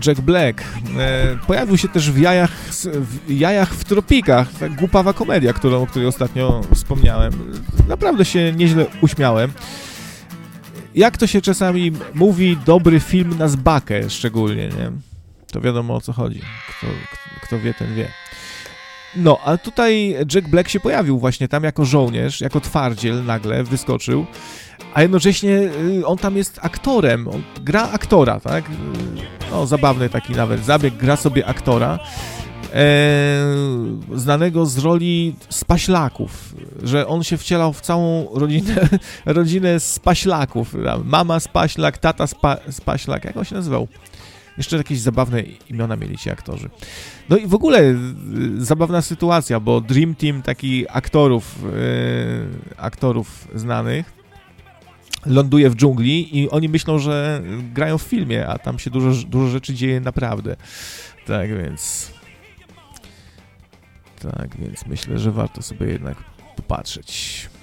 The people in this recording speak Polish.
Jack Black. Pojawił się też w Jajach w tropikach. Tak głupawa komedia, o której ostatnio wspomniałem. Naprawdę się nieźle uśmiałem. Jak to się czasami mówi, dobry film na zbakę szczególnie, nie? To wiadomo, o co chodzi. Kto wie, ten wie. No, a tutaj Jack Black się pojawił właśnie tam jako żołnierz, jako twardziel nagle wyskoczył, a jednocześnie on tam jest aktorem, on gra aktora, tak? No, zabawny taki nawet zabieg, gra sobie aktora, znanego z roli spaślaków, że on się wcielał w całą rodzinę spaślaków, mama spaślak, tata spaślak, jak on się nazywał? Jeszcze jakieś zabawne imiona mieli ci aktorzy. No i w ogóle zabawna sytuacja, bo Dream Team takich aktorów znanych ląduje w dżungli i oni myślą, że grają w filmie, a tam się dużo rzeczy dzieje naprawdę. Tak więc myślę, że warto sobie jednak popatrzeć.